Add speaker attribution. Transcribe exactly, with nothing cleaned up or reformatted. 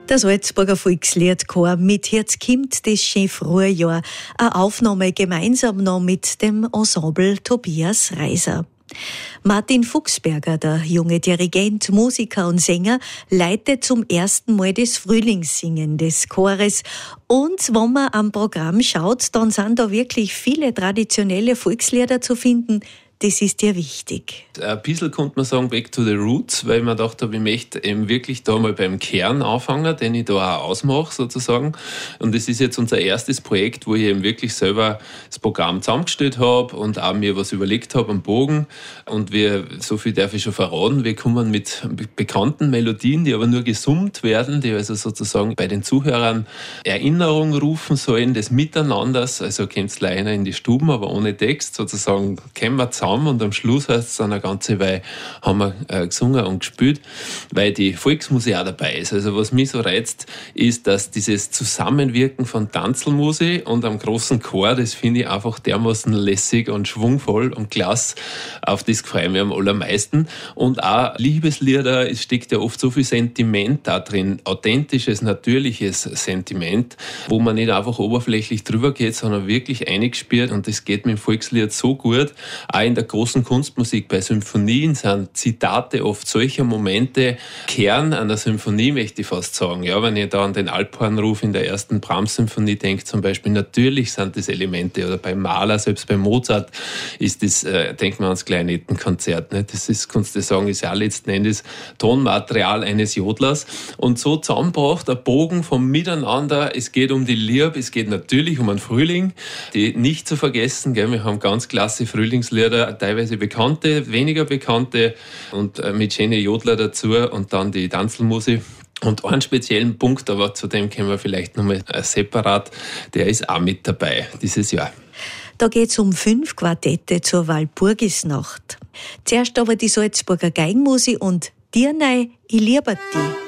Speaker 1: Der Salzburger Volksliedchor mit Herz kimmt das schön Frühjahr. Eine Aufnahme gemeinsam noch mit dem Ensemble Tobias Reiser. Martin Fuchsberger, der junge Dirigent, Musiker und Sänger, leitet zum ersten Mal das Frühlingssingen des Chores. Und wenn man am Programm schaut, dann sind da wirklich viele traditionelle Volkslieder zu finden. Das ist dir wichtig.
Speaker 2: Ein bisschen konnte man sagen, back to the roots, weil ich mir gedacht habe, ich möchte eben wirklich da mal beim Kern anfangen, den ich da auch ausmache sozusagen. Und das ist jetzt unser erstes Projekt, wo ich eben wirklich selber das Programm zusammengestellt habe und auch mir was überlegt habe am Bogen. Und wir, so viel darf ich schon verraten, wir kommen mit bekannten Melodien, die aber nur gesummt werden, die also sozusagen bei den Zuhörern Erinnerung rufen sollen, des Miteinanders. Also kommt's leider in die Stuben, aber ohne Text, sozusagen kommen wir zusammen. Und am Schluss heißt es dann eine ganze Weile, haben wir äh, gesungen und gespielt, weil die Volksmusik auch dabei ist. Also was mich so reizt, ist, dass dieses Zusammenwirken von Tanzelmusik und einem großen Chor, das finde ich einfach dermaßen lässig und schwungvoll und klasse. Auf das freue ich mich am allermeisten. Und auch Liebeslieder, es steckt ja oft so viel Sentiment da drin, authentisches, natürliches Sentiment, wo man nicht einfach oberflächlich drüber geht, sondern wirklich eingespielt. Und das geht mit dem Volkslied so gut. Auch in der großen Kunstmusik, bei Symphonien sind Zitate oft solcher Momente Kern an der Symphonie, möchte ich fast sagen. Ja, wenn ihr da an den Alphornruf in der ersten Brahms-Symphonie denkt zum Beispiel, natürlich sind das Elemente. Oder beim Mahler, selbst bei Mozart ist das, äh, denkt man ans Kleinettenkonzert. Ne? Das ist, kannst du sagen, ist ja letzten Endes Tonmaterial eines Jodlers. Und so zusammengebracht, der Bogen vom Miteinander. Es geht um die Liebe, es geht natürlich um einen Frühling, die nicht zu vergessen. Gell? Wir haben ganz klasse Frühlingslieder, teilweise bekannte, weniger bekannte und mit schönen Jodler dazu und dann die Tanzelmusik. Und einen speziellen Punkt, aber zu dem kommen wir vielleicht nochmal separat, der ist auch mit dabei dieses Jahr.
Speaker 1: Da geht's um fünf Quartette zur Walpurgisnacht. Zuerst aber die Salzburger Geigenmusik und Dirnei, ich liebe dich.